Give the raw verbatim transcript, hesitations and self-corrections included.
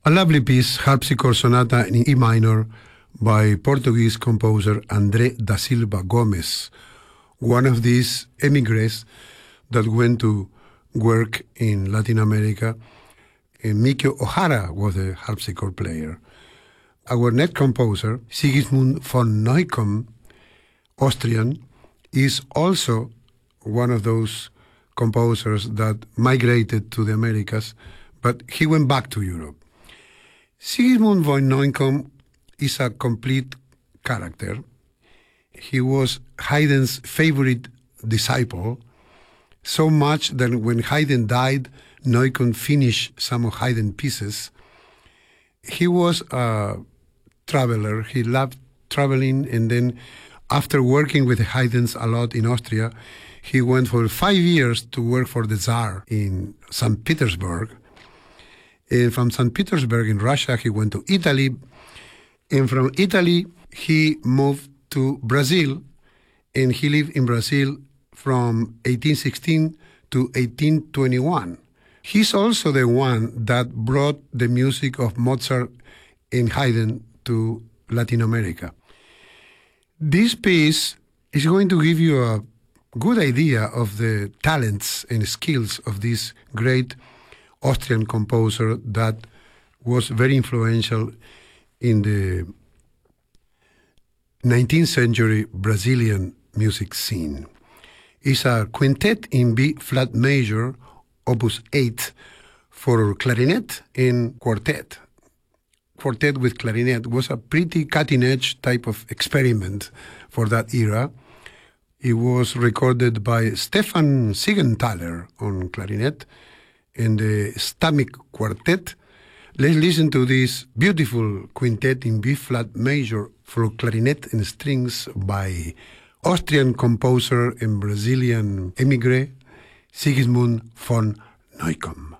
A lovely piece, Harpsichord Sonata in E minor by Portuguese composer André da Silva Gomes, one of these emigres that went to work in Latin America. And Mikio Ohara was a harpsichord player. Our next composer, Sigismund von Neukomm, Austrian, is also one of those composers that migrated to the Americas, but he went back to Europe. Sigismund von Neukomm is a complete character. He was Haydn's favorite disciple, so much that when Haydn died, Neukomm finished some of Haydn's pieces. He was a traveler. He loved traveling, and then after working with the Haydns a lot in Austria, he went for five years to work for the Tsar in Saint Petersburg. And from Saint Petersburg in Russia, he went to Italy. And from Italy, he moved to Brazil, and he lived in Brazil from eighteen sixteen to eighteen twenty-one. He's also the one that brought the music of Mozart and Haydn to Latin America. This piece is going to give you a good idea of the talents and skills of this great Austrian composer that was very influential in the nineteenth century Brazilian music scene. It's a quintet in B flat major, opus eight, for clarinet and quartet. Quartet with clarinet was a pretty cutting-edge type of experiment for that era. It was recorded by Stefan Siegenthaler on clarinet and the Stammik Quartet. Let's listen to this beautiful quintet in B-flat major for clarinet and strings by Austrian composer and Brazilian emigre Sigismund von Neukomm.